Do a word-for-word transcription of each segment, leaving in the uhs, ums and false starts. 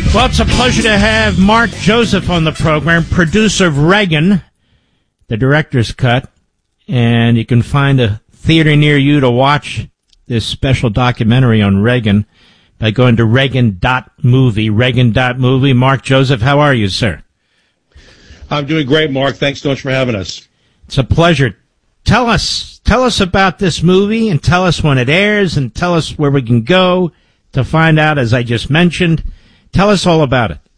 Well, it's a pleasure to have Mark Joseph on the program, producer of Reagan, the director's cut, and you can find a theater near you to watch this special documentary on Reagan by going to Reagan dot movie, Reagan dot movie. Mark Joseph, how are you, sir? I'm doing great, Mark. Thanks so much for having us. It's a pleasure. Tell us, tell us about this movie, and tell us when it airs, and tell us where we can go to find out, as I just mentioned. Tell us all about it.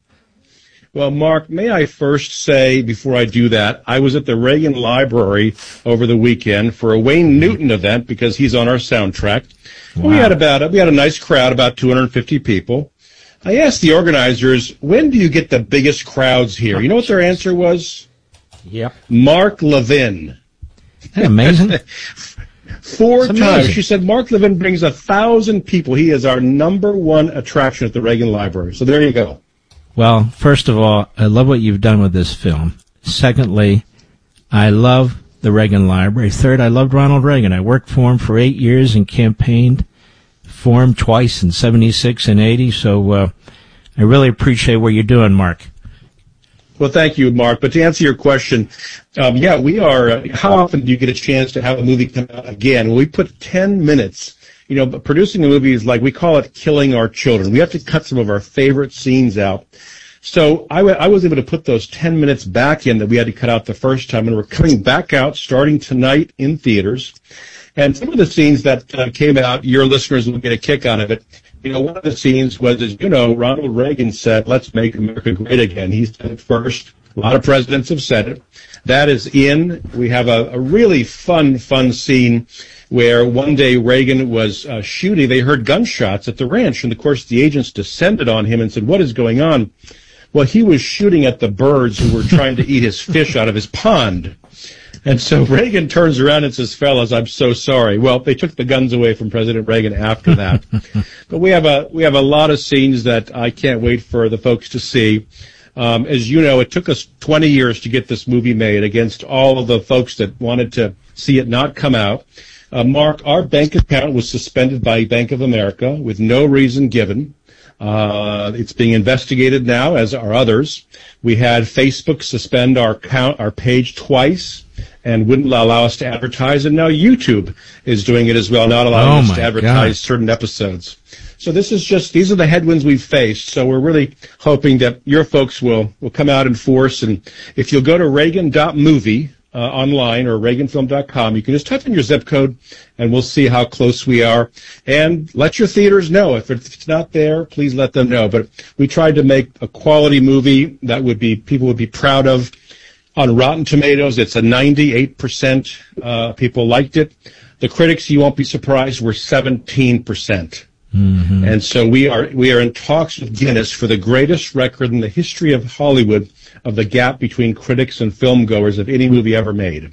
Well, Mark, may I first say, before I do that, I was at the Reagan Library over the weekend for a Wayne Newton event because he's on our soundtrack. Wow. We had about we had a nice crowd, about two hundred fifty people. I asked the organizers, when do you get the biggest crowds here? You know what their answer was? Yep. Mark Levin. Isn't that amazing? Four times. She said Mark Levin brings a thousand people. He is our number one attraction at the Reagan Library. So there you go. Well, first of all, I love what you've done with this film. Secondly, I love the Reagan Library. Third, I loved Ronald Reagan. I worked for him for eight years and campaigned for him twice in seventy-six and eighty. So uh, I really appreciate what you're doing, Mark. Well, thank you, Mark. But to answer your question, um, yeah, we are. Uh, how often do you get a chance to have a movie come out again? We put ten minutes. You know, but producing a movie is like, we call it killing our children. We have to cut some of our favorite scenes out. So I, w- I was able to put those ten minutes back in that we had to cut out the first time, and we're coming back out starting tonight in theaters. And some of the scenes that uh, came out, your listeners will get a kick out of it. You know, one of the scenes was, as you know, Ronald Reagan said, "Let's make America great again." He said it first. A lot of presidents have said it. That is in. We have a, a really fun, fun scene where one day Reagan was uh, shooting. They heard gunshots at the ranch, and of course the agents descended on him and said, "What is going on?" Well, he was shooting at the birds who were trying to eat his fish out of his pond. And so Reagan turns around and says, "Fellas, I'm so sorry." Well, they took the guns away from President Reagan after that. But we have a we have a lot of scenes that I can't wait for the folks to see. Um, as you know, it took us twenty years to get this movie made against all of the folks that wanted to see it not come out. Uh, Mark, our bank account was suspended by Bank of America with no reason given. Uh, it's being investigated now, as are others. We had Facebook suspend our account, our page twice, and wouldn't allow us to advertise. And now YouTube is doing it as well, not allowing oh us to advertise God. certain episodes. So this is just, these are the headwinds we've faced. So we're really hoping that your folks will, will come out in force. And if you'll go to Reagan dot movie, Uh, online or Reagan film dot com. You can just type in your zip code, and we'll see how close we are. And let your theaters know. If it's not there, please let them know. But we tried to make a quality movie that would be people would be proud of. On Rotten Tomatoes, it's a ninety-eight percent. Uh, people liked it. The critics, you won't be surprised, were seventeen percent. Mm-hmm. And so we are we are in talks with Guinness for the greatest record in the history of Hollywood of the gap between critics and filmgoers of any movie ever made.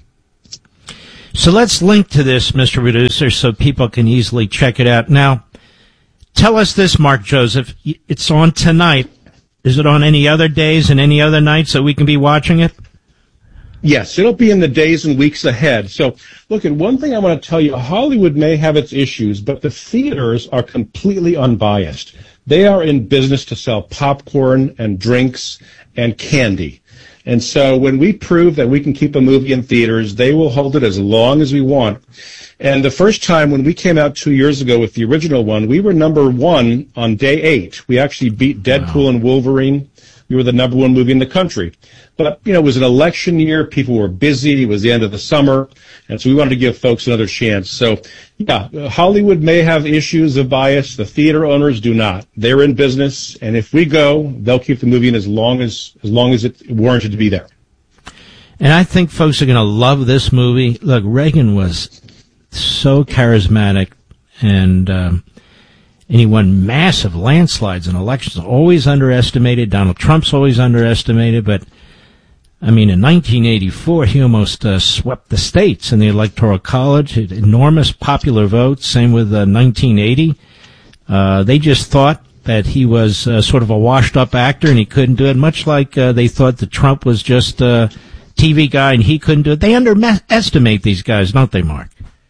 So let's link to this, Mister Producer, so people can easily check it out. Now, tell us this, Mark Joseph. It's on tonight. Is it on any other days and any other nights that we can be watching it? Yes, it'll be in the days and weeks ahead. So, look, and one thing I want to tell you, Hollywood may have its issues, but the theaters are completely unbiased. They are in business to sell popcorn and drinks and candy. And so when we prove that we can keep a movie in theaters, they will hold it as long as we want. And the first time when we came out two years ago with the original one, we were number one on day eight. We actually beat Deadpool wow. and Wolverine. We were the number one movie in the country. But, you know, it was an election year. People were busy. It was the end of the summer. And so we wanted to give folks another chance. So, yeah, Hollywood may have issues of bias. The theater owners do not. They're in business. And if we go, they'll keep the movie in as long as, as long as it's warranted to be there. And I think folks are going to love this movie. Look, Reagan was so charismatic, and um, and he won massive landslides in elections. Always underestimated. Donald Trump's always underestimated, but I mean, in nineteen eighty-four, he almost uh, swept the states in the Electoral College. Enormous popular vote. Same with uh, nineteen eighty. Uh, they just thought that he was uh, sort of a washed-up actor, and he couldn't do it, much like uh, they thought that Trump was just a T V guy, and he couldn't do it. They underestimate these guys, don't they, Mark?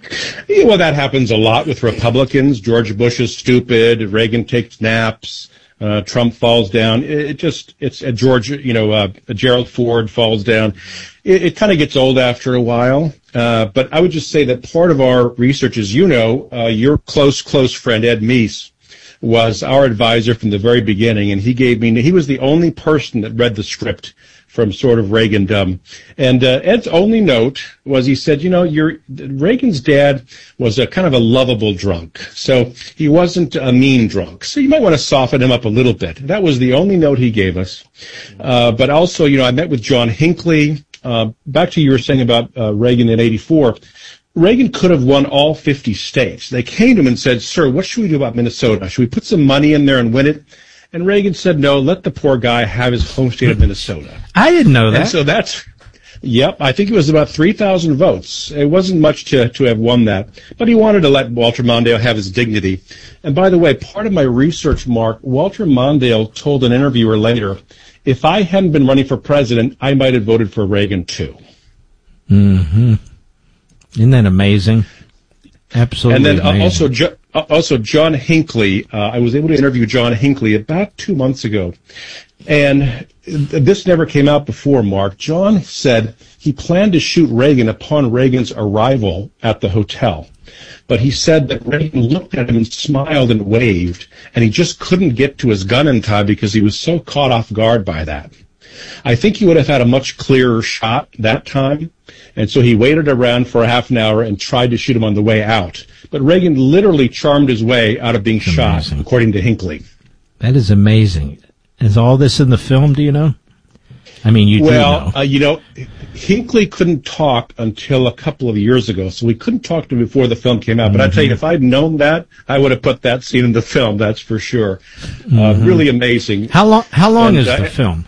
Yeah, well, that happens a lot with Republicans. George Bush is stupid. Reagan takes naps. Uh, Trump falls down. It, it just, it's a George, you know, uh, Gerald Ford falls down. It, it kind of gets old after a while. Uh, but I would just say that part of our research, as you know, uh, your close, close friend, Ed Meese, was our advisor from the very beginning. And he gave me, he was the only person that read the script from sort of Reagan-dom. And uh, Ed's only note was he said, you know, your Reagan's dad was a kind of a lovable drunk. So he wasn't a mean drunk. So you might want to soften him up a little bit. That was the only note he gave us. Uh, but also, you know, I met with John Hinckley. Uh, back to you were saying about uh, Reagan in eighty-four. Reagan could have won all fifty states. They came to him and said, sir, what should we do about Minnesota? Should we put some money in there and win it? And Reagan said, no, let the poor guy have his home state of Minnesota. I didn't know that. And so that's, yep, I think it was about three thousand votes. It wasn't much to, to have won that. But he wanted to let Walter Mondale have his dignity. And by the way, part of my research, Mark, Walter Mondale told an interviewer later, if I hadn't been running for president, I might have voted for Reagan too. Mm-hmm. Isn't that amazing? Absolutely. And then uh, amazing. also, jo- also John Hinckley. Uh, I was able to interview John Hinckley about two months ago, and this never came out before. Mark, John said he planned to shoot Reagan upon Reagan's arrival at the hotel, but he said that Reagan looked at him and smiled and waved, and he just couldn't get to his gun in time because he was so caught off guard by that. I think he would have had a much clearer shot that time, and so he waited around for a half an hour and tried to shoot him on the way out. But Reagan literally charmed his way out of being That's shot, amazing. according to Hinckley. That is amazing. Is all this in the film, do you know? I mean, you well, do know. Uh, you know, Hinckley couldn't talk until a couple of years ago, so we couldn't talk to him before the film came out. But mm-hmm. I tell you, if I'd known that, I would have put that scene in the film, that's for sure. Mm-hmm. Uh, really amazing. How long, how long and, is uh, the film?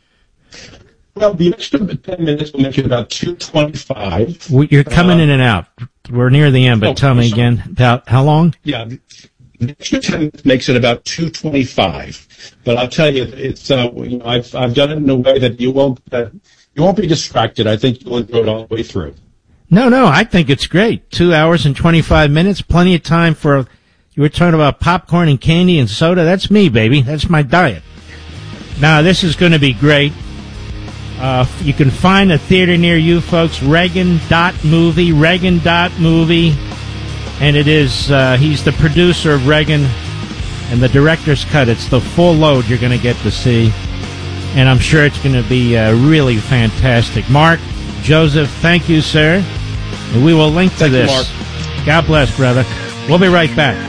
Well, the extra ten minutes will make it about two twenty-five. You're coming uh, in and out. We're near the end, but oh, tell me sorry. again. About how long? Yeah, the extra ten minutes makes it about two twenty-five. But I'll tell you, it's uh, you know, I've I've done it in a way that you won't uh, you won't be distracted. I think you'll enjoy it all the way through. No, no, I think it's great. Two hours and twenty-five minutes, plenty of time for. You were talking about popcorn and candy and soda. That's me, baby. That's my diet. Now this is going to be great. Uh, you can find a theater near you, folks. Reagan dot movie, Reagan dot movie, and it is. Uh, he's the producer of Reagan, and the director's cut. It's the full load you're going to get to see, and I'm sure it's going to be uh, really fantastic. Mark, Joseph, thank you, sir. And we will link to thank this. You, Mark. God bless, brother. We'll be right back.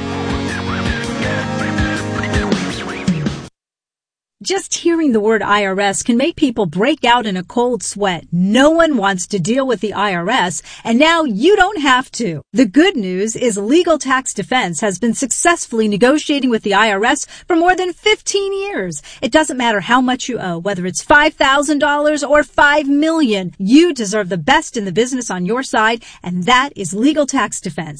Just hearing the word I R S can make people break out in a cold sweat. No one wants to deal with the I R S, and now you don't have to. The good news is Legal Tax Defense has been successfully negotiating with the I R S for more than fifteen years. It doesn't matter how much you owe, whether it's five thousand dollars or five million dollars. You deserve the best in the business on your side, and that is Legal Tax Defense.